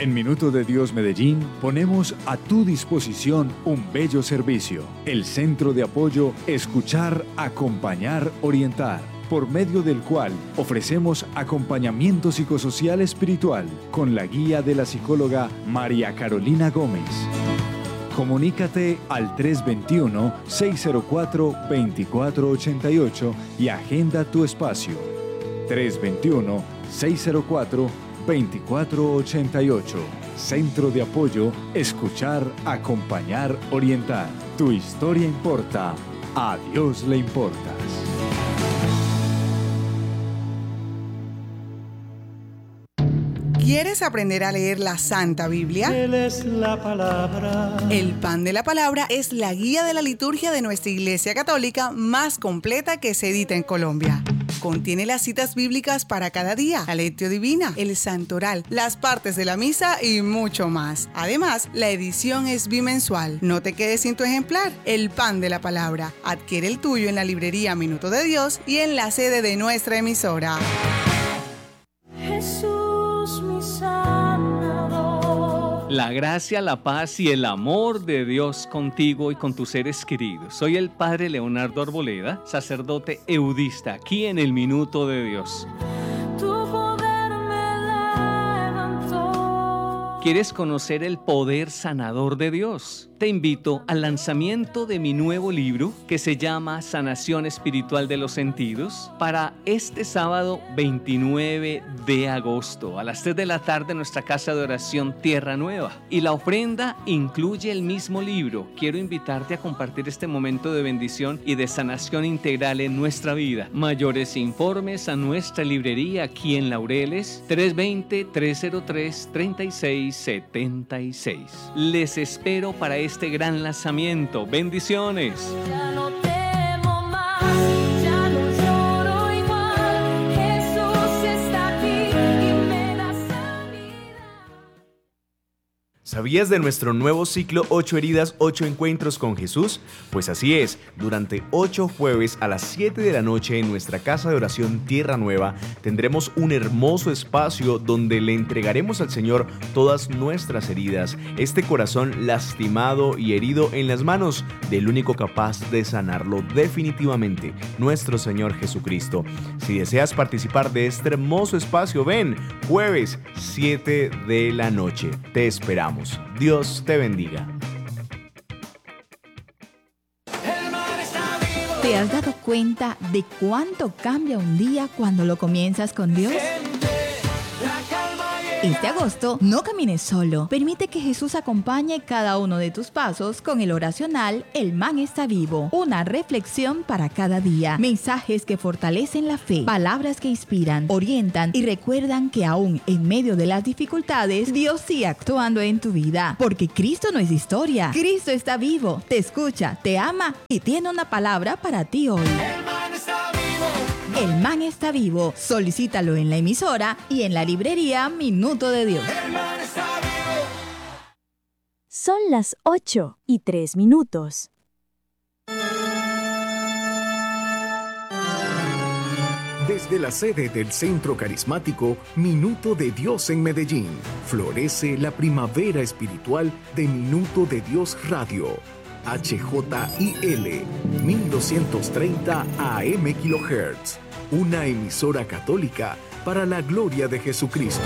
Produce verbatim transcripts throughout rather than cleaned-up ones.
En Minuto de Dios Medellín ponemos a tu disposición un bello servicio, el Centro de Apoyo Escuchar, Acompañar, Orientar, por medio del cual ofrecemos acompañamiento psicosocial espiritual con la guía de la psicóloga María Carolina Gómez. Comunícate al tres dos uno, seis cero cuatro, dos cuatro ocho ocho y agenda tu espacio. tres dos uno, seis cero cuatro, dos cuatro ocho ocho. Centro de Apoyo Escuchar, Acompañar, Orientar. Tu historia importa. A Dios le importas. ¿Quieres aprender a leer la Santa Biblia? Él es la palabra. El Pan de la Palabra es la guía de la liturgia de nuestra Iglesia Católica más completa que se edita en Colombia. Contiene las citas bíblicas para cada día, la lectio divina, el santoral, las partes de la misa y mucho más. Además, la edición es bimensual. No te quedes sin tu ejemplar. El Pan de la Palabra. Adquiere el tuyo en la librería Minuto de Dios y en la sede de nuestra emisora. Jesús, mi sanador. La gracia, la paz y el amor de Dios contigo y con tus seres queridos. Soy el Padre Leonardo Arboleda, sacerdote eudista, aquí en el Minuto de Dios. Tu poder me levantó. ¿Quieres conocer el poder sanador de Dios? Te invito al lanzamiento de mi nuevo libro que se llama Sanación Espiritual de los Sentidos para este sábado veintinueve de agosto a las tres de la tarde en nuestra casa de oración Tierra Nueva. Y la ofrenda incluye el mismo libro. Quiero invitarte a compartir este momento de bendición y de sanación integral en nuestra vida. Mayores informes a nuestra librería aquí en Laureles tres dos cero, tres cero tres, tres seis siete seis. Les espero para este este gran lanzamiento. Bendiciones. Ya no temo más, ya no lloro igual. Jesús está aquí y me da sanidad. ¿Sabías de nuestro nuevo ciclo ocho heridas, ocho encuentros con Jesús? Pues así es, durante ocho jueves a las siete de la noche en nuestra casa de oración Tierra Nueva tendremos un hermoso espacio donde le entregaremos al Señor todas nuestras heridas, este corazón lastimado y herido en las manos del único capaz de sanarlo definitivamente, nuestro Señor Jesucristo. Si deseas participar de este hermoso espacio, ven, jueves siete de la noche. Te esperamos. Dios te bendiga. ¿Te has dado cuenta de cuánto cambia un día cuando lo comienzas con Dios? Este agosto, no camines solo. Permite que Jesús acompañe cada uno de tus pasos con el oracional El Man está vivo. Una reflexión para cada día. Mensajes que fortalecen la fe. Palabras que inspiran, orientan y recuerdan que aún en medio de las dificultades, Dios sigue actuando en tu vida. Porque Cristo no es historia. Cristo está vivo, te escucha, te ama y tiene una palabra para ti hoy. El man está vivo. El Man está vivo. Solicítalo en la emisora y en la librería Minuto de Dios. El man está vivo. Son las ocho y tres minutos. Desde la sede del Centro Carismático Minuto de Dios en Medellín, florece la primavera espiritual de Minuto de Dios Radio. H J I L mil doscientos treinta A M kHz, una emisora católica para la gloria de Jesucristo.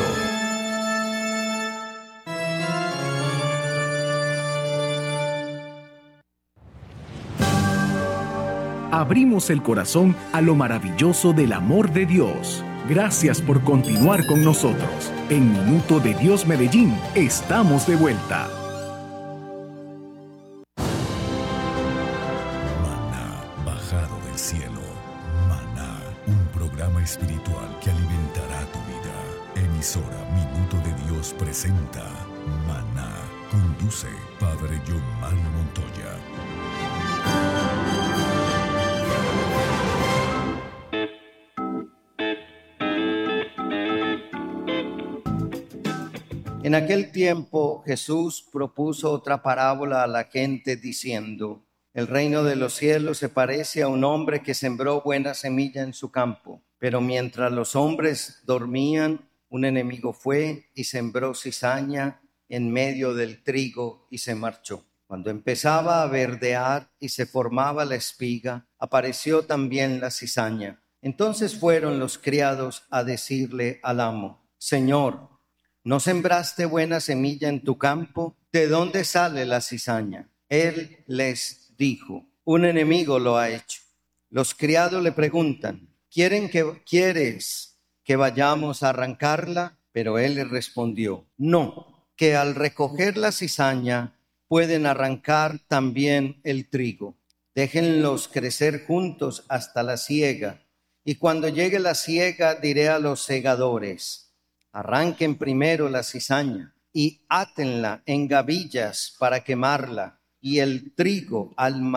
Abrimos el corazón a lo maravilloso del amor de Dios. Gracias por continuar con nosotros. En Minuto de Dios Medellín, estamos de vuelta. Espiritual que alimentará tu vida. Emisora Minuto de Dios presenta Maná. Conduce Padre John Mario Montoya. En aquel tiempo Jesús propuso otra parábola a la gente diciendo: el reino de los cielos se parece a un hombre que sembró buena semilla en su campo. Pero mientras los hombres dormían, Un enemigo fue y sembró cizaña en medio del trigo y se marchó. Cuando empezaba a verdear y se formaba la espiga, apareció también la cizaña. Entonces fueron los criados a decirle al amo: Señor, ¿no sembraste buena semilla en tu campo? ¿De dónde sale la cizaña? Él les dijo: un enemigo lo ha hecho. Los criados le preguntan: ¿Quieren que, ¿Quieres que vayamos a arrancarla? Pero él les respondió: no, que al recoger la cizaña pueden arrancar también el trigo. Déjenlos crecer juntos hasta la siega. Y cuando llegue la siega, diré a los segadores: arranquen primero la cizaña y átenla en gavillas para quemarla, y el trigo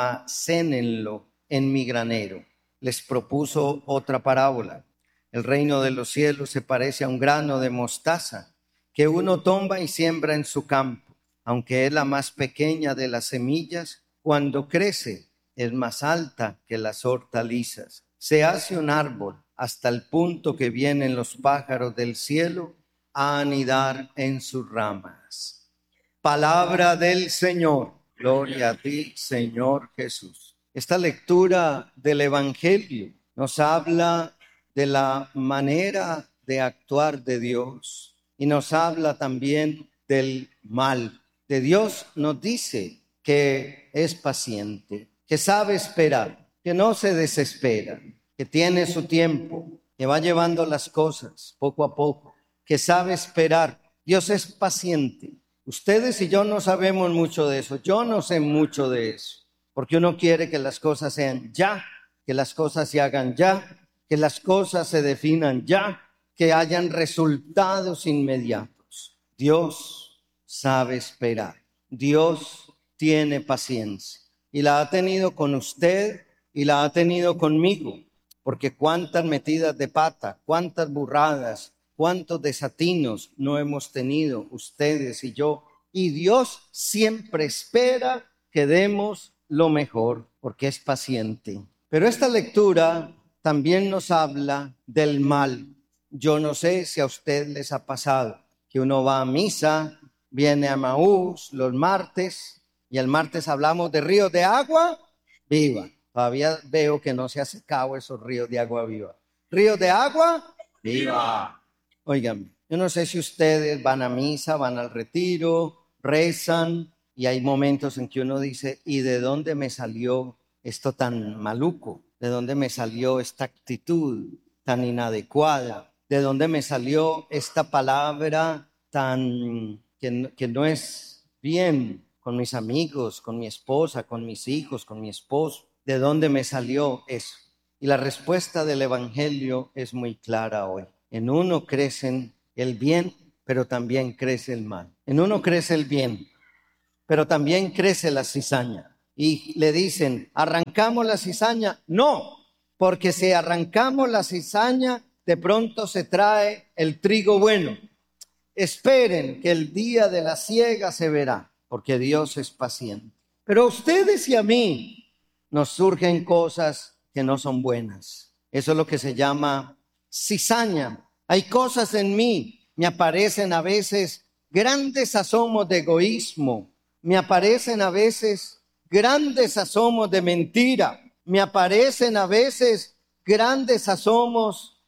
almacénenlo en mi granero. Les propuso otra parábola. El reino de los cielos se parece a un grano de mostaza que uno toma y siembra en su campo. Aunque es la más pequeña de las semillas, cuando crece es más alta que las hortalizas. Se hace un árbol hasta el punto que vienen los pájaros del cielo a anidar en sus ramas. Palabra del Señor. Gloria a ti, Señor Jesús. Esta lectura del Evangelio nos habla de la manera de actuar de Dios y nos habla también del mal. De Dios nos dice que es paciente, que sabe esperar, que no se desespera, que tiene su tiempo, que va llevando las cosas poco a poco, que sabe esperar. Dios es paciente. Ustedes y yo no sabemos mucho de eso. Yo no sé mucho de eso, porque uno quiere que las cosas sean ya, que las cosas se hagan ya, que las cosas se definan ya, que hayan resultados inmediatos. Dios sabe esperar. Dios tiene paciencia y la ha tenido con usted y la ha tenido conmigo, porque cuántas metidas de pata, cuántas burradas, cuántos desatinos no hemos tenido ustedes y yo, y Dios siempre espera que demos lo mejor porque es paciente. Pero esta lectura también nos habla del mal. Yo no sé si a usted les ha pasado que uno va a misa, viene a Emaús los martes y el martes hablamos de ríos de agua viva. Todavía veo que no se ha secado esos ríos de agua viva. ¿Ríos de agua viva? Óigame, yo no sé si ustedes van a misa, van al retiro, rezan y hay momentos en que uno dice: ¿y de dónde me salió esto tan maluco? ¿De dónde me salió esta actitud tan inadecuada? ¿De dónde me salió esta palabra tan... Que, que no es bien con mis amigos, con mi esposa, con mis hijos, con mi esposo? ¿De dónde me salió eso? Y la respuesta del Evangelio es muy clara hoy. En uno crece el bien, pero también crece el mal. En uno crece el bien, pero también crece la cizaña. Y le dicen: ¿arrancamos la cizaña? No, porque si arrancamos la cizaña, de pronto se trae el trigo bueno. Esperen que el día de la siega se verá, porque Dios es paciente. Pero a ustedes y a mí nos surgen cosas que no son buenas. Eso es lo que se llama cizaña. Hay cosas en mí, me aparecen a veces grandes asomos de egoísmo, me aparecen a veces grandes asomos de mentira, me aparecen a veces grandes asomos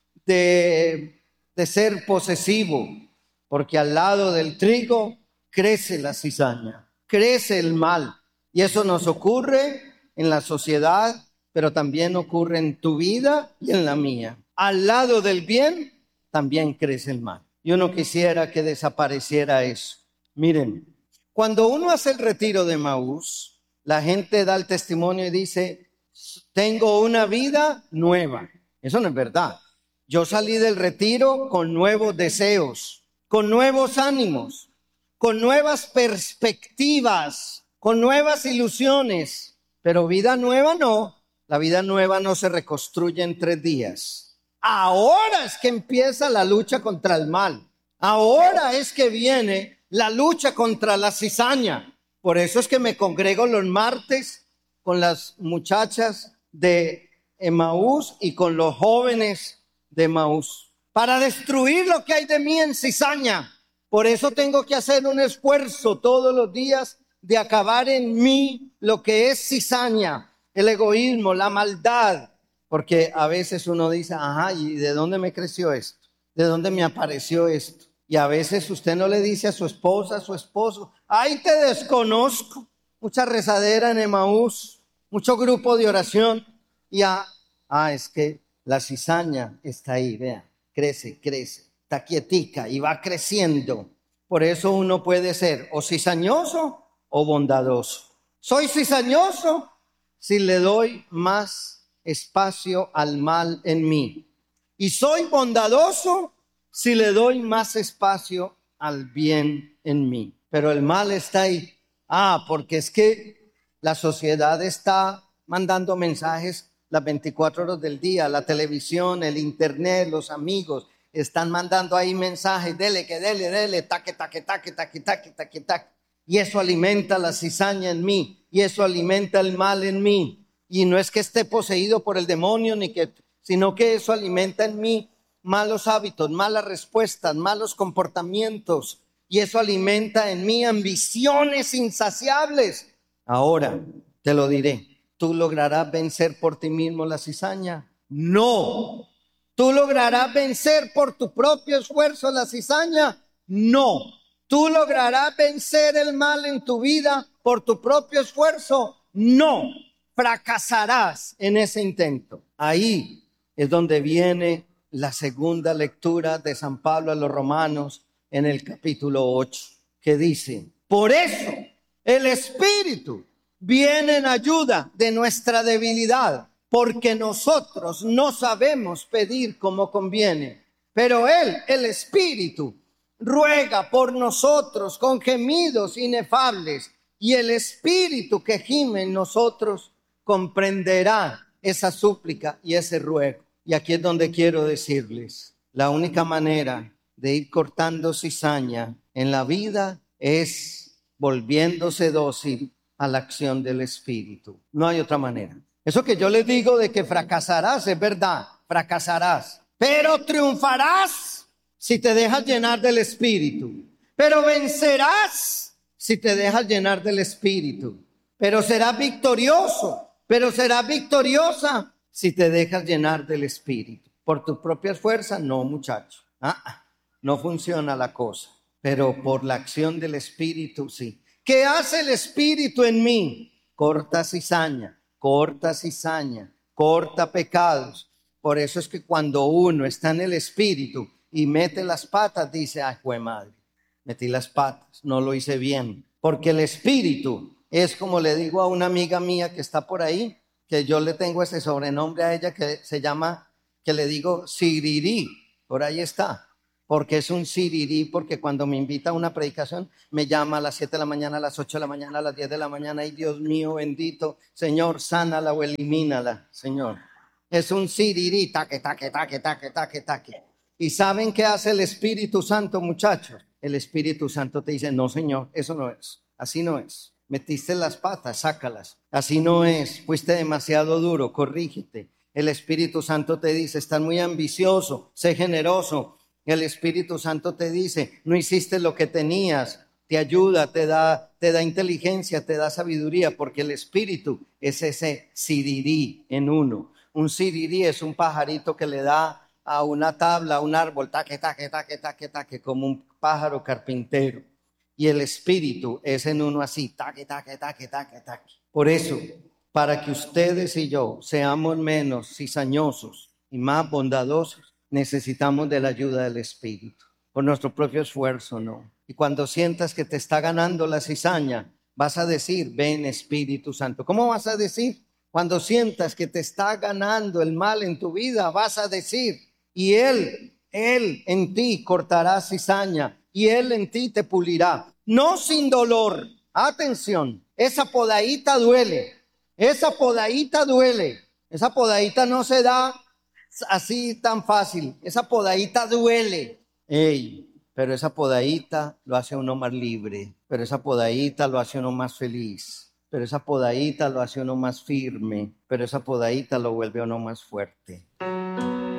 de, de ser posesivo. Porque al lado del trigo crece la cizaña, crece el mal. Y eso nos ocurre en la sociedad, pero también ocurre en tu vida y en la mía. Al lado del bien también crece el mal. Y uno quisiera que desapareciera eso. Miren, cuando uno hace el retiro de Emaús, la gente da el testimonio y dice: tengo una vida nueva. Eso no es verdad. Yo salí del retiro con nuevos deseos, con nuevos ánimos, con nuevas perspectivas, con nuevas ilusiones. Pero vida nueva no. La vida nueva no se reconstruye en tres días. Ahora es que empieza la lucha contra el mal. Ahora es que viene la lucha contra la cizaña. Por eso es que me congrego los martes con las muchachas de Emaús y con los jóvenes de Emaús. para destruir lo que hay de mí en cizaña. Por eso tengo que hacer un esfuerzo todos los días de acabar en mí lo que es cizaña, el egoísmo, la maldad. Porque a veces uno dice, ajá, ¿y de dónde me creció esto? ¿De dónde me apareció esto? Y a veces usted no le dice a su esposa, a su esposo, ¡ay, te desconozco! Mucha rezadera en Emaús, mucho grupo de oración. Y ah, ah, es que la cizaña está ahí, vea, crece, crece, está quietica y va creciendo. Por eso uno puede ser o cizañoso o bondadoso. Soy cizañoso si le doy más espacio al mal en mí. Y soy bondadoso si le doy más espacio al bien en mí. Pero el mal está ahí. Ah, porque es que la sociedad está mandando mensajes las veinticuatro horas del día. La televisión, el internet, los amigos están mandando ahí mensajes. Dele, que dele, dele, taque, taque, taque, taque, taque, taque, taque. Y eso alimenta la cizaña en mí. Y eso alimenta el mal en mí. Y no es que esté poseído por el demonio, ni que, sino que eso alimenta en mí malos hábitos, malas respuestas, malos comportamientos. Y eso alimenta en mí ambiciones insaciables. Ahora te lo diré. ¿Tú lograrás vencer por ti mismo la cizaña? No. ¿Tú lograrás vencer por tu propio esfuerzo la cizaña? No. ¿Tú lograrás vencer el mal en tu vida por tu propio esfuerzo? No. Fracasarás en ese intento. Ahí es donde viene la segunda lectura de San Pablo a los Romanos en el capítulo ocho, que dice, por eso el Espíritu viene en ayuda de nuestra debilidad, porque nosotros no sabemos pedir como conviene, pero Él, el Espíritu, ruega por nosotros con gemidos inefables, y el Espíritu que gime en nosotros comprenderá esa súplica y ese ruego. Y aquí es donde quiero decirles, la única manera de ir cortando cizaña en la vida es volviéndose dócil a la acción del Espíritu. No hay otra manera. Eso que yo les digo de que fracasarás es verdad, fracasarás, pero triunfarás si te dejas llenar del Espíritu, pero vencerás si te dejas llenar del Espíritu, pero serás victorioso, pero serás victoriosa si te dejas llenar del Espíritu. Por tus propias fuerzas, no, muchacho. Ah, no funciona la cosa, pero por la acción del Espíritu, sí. ¿Qué hace el Espíritu en mí? Corta cizaña, corta cizaña, corta pecados. Por eso es que cuando uno está en el Espíritu y mete las patas, dice, ay, jue madre, metí las patas, no lo hice bien. Porque el Espíritu es como le digo a una amiga mía que está por ahí, que yo le tengo ese sobrenombre a ella que se llama, que le digo sirirí, por ahí está. Porque es un sirirí, porque cuando me invita a una predicación, me llama a las siete de la mañana, a las ocho de la mañana, a las diez de la mañana. Ay, Dios mío, bendito, Señor, sánala o elimínala, Señor. Es un sirirí, taque, taque, taque, taque, taque, taque. ¿Y saben qué hace el Espíritu Santo, muchachos? El Espíritu Santo te dice, no, Señor, eso no es, así no es. Metiste las patas, sácalas. Así no es, fuiste demasiado duro, corrígete. El Espíritu Santo te dice, estás muy ambicioso, sé generoso. El Espíritu Santo te dice, no hiciste lo que tenías, te ayuda, te da, te da inteligencia, te da sabiduría, porque el Espíritu es ese sirirí en uno. Un sirirí es un pajarito que le da a una tabla, a un árbol, taque, taque, taque, taque, taque, como un pájaro carpintero. Y el Espíritu es en uno así, taque, taque, taque, taque, taque. Por eso, para que ustedes y yo seamos menos cizañosos y más bondadosos, necesitamos de la ayuda del Espíritu. Por nuestro propio esfuerzo, no. Y cuando sientas que te está ganando la cizaña, vas a decir, ven Espíritu Santo. ¿Cómo vas a decir? Cuando sientas que te está ganando el mal en tu vida, vas a decir, y Él, Él en ti cortará cizaña, y Él en ti te pulirá. No sin dolor. Atención, esa podadita duele. Esa podadita duele. Esa podadita no se da así tan fácil. Esa podadita duele. Ey, pero esa podadita lo hace a uno más libre. Pero esa podadita lo hace a uno más feliz. Pero esa podadita lo hace a uno más firme. Pero esa podadita lo vuelve a uno más fuerte.